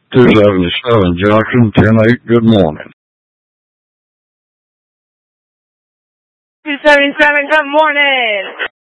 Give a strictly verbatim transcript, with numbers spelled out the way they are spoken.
two seventy-seven Junction, ten eight, good morning. two seventy-seven, good morning.